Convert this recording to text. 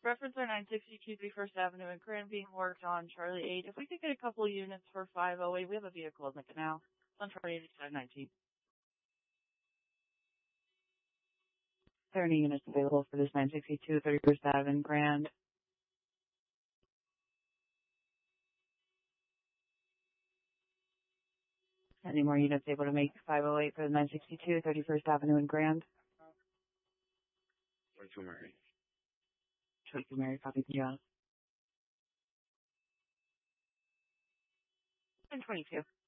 Reference are 962 31st Avenue and Grand being worked on Charlie 8. If we could get a couple of units for 508, we have a vehicle in the canal on Charlie 8 519. Are there any units available for this 962 31st Avenue Grand? Any more units able to make 508 for the 962 31st Avenue and Grand? 22 Mary. 22 Mary, copy from you. And 22.